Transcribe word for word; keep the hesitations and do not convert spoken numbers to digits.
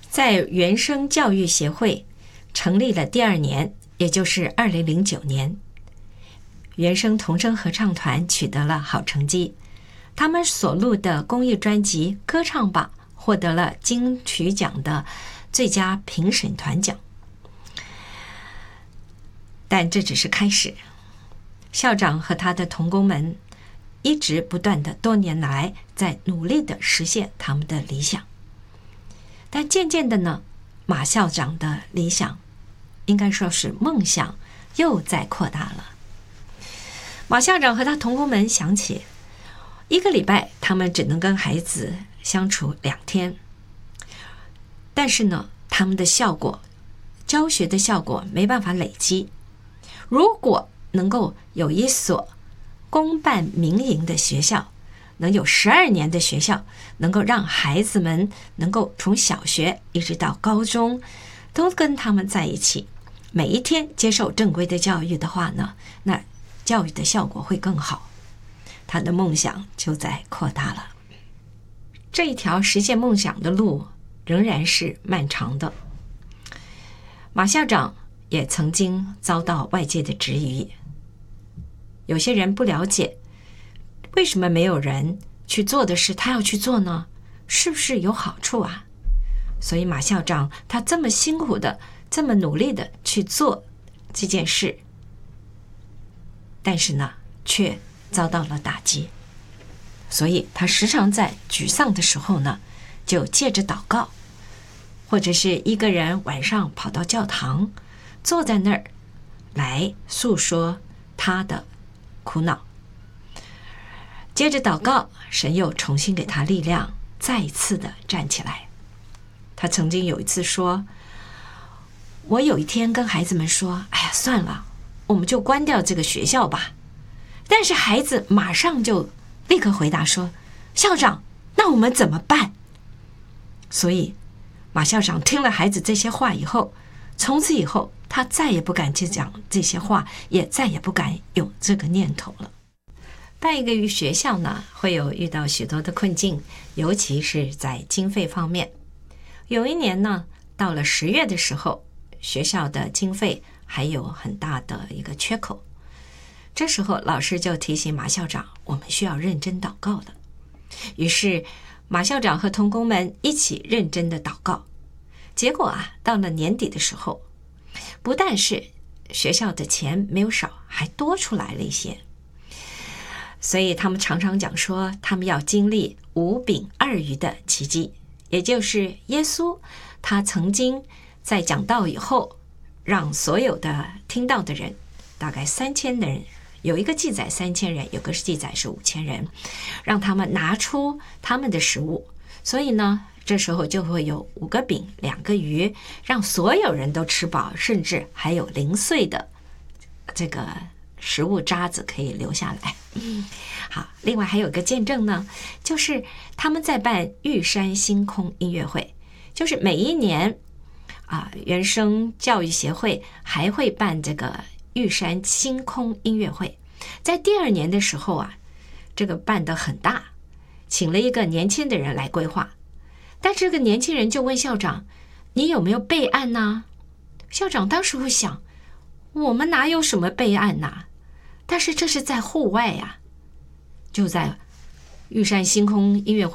在原声教育协会成立了第二年，也就是二零零九年，原声童声合唱团取得了好成绩，他们所录的公益专辑《歌唱吧》获得了金曲奖的最佳评审团奖。但这只是开始，校长和他的同工们一直不断的多年来在努力的实现他们的理想。但渐渐的呢，马校长的理想，应该说是梦想，又在扩大了。马校长和他同工们想起，一个礼拜他们只能跟孩子相处两天，但是呢，他们的效果，教学的效果没办法累积。如果能够有一所公办民营的学校，能有十二年的学校，能够让孩子们能够从小学一直到高中都跟他们在一起，每一天接受正规的教育的话呢，那教育的效果会更好。他的梦想就在扩大了。这一条实现梦想的路仍然是漫长的。马校长也曾经遭到外界的质疑，有些人不了解为什么没有人去做的事他要去做呢？是不是有好处啊？所以马校长他这么辛苦的这么努力的去做这件事，但是呢却遭到了打击，所以他时常在沮丧的时候呢，就借着祷告，或者是一个人晚上跑到教堂坐在那儿来诉说他的苦恼。接着祷告，神又重新给他力量，再一次的站起来。他曾经有一次说，我有一天跟孩子们说，哎呀算了，我们就关掉这个学校吧。但是孩子马上就立刻回答说，校长，那我们怎么办？所以马校长听了孩子这些话以后，从此以后他再也不敢去讲这些话，也再也不敢有这个念头了。办一个学校呢，会有遇到许多的困境，尤其是在经费方面。有一年呢，到了十月的时候，学校的经费还有很大的一个缺口。这时候老师就提醒马校长，我们需要认真祷告的。于是马校长和同工们一起认真的祷告。结果啊，到了年底的时候，不但是学校的钱没有少，还多出来了一些。所以他们常常讲说，他们要经历五饼二鱼的奇迹，也就是耶稣他曾经在讲道以后，让所有的听到的人，大概三千的人，有一个记载三千人，有个记载是五千人，让他们拿出他们的食物。所以呢，这时候就会有五个饼两个鱼，让所有人都吃饱，甚至还有零碎的这个食物渣子可以留下来。好，另外还有个见证呢，就是他们在办玉山星空音乐会，就是每一年啊，原声教育协会还会办这个玉山星空音乐会。在第二年的时候啊，这个办得很大，请了一个年轻的人来规划。但这个年轻人就问校长，你有没有备案呢？校长当时会想，我们哪有什么备案呢？但是这是在户外呀、啊，就在玉山星空音乐会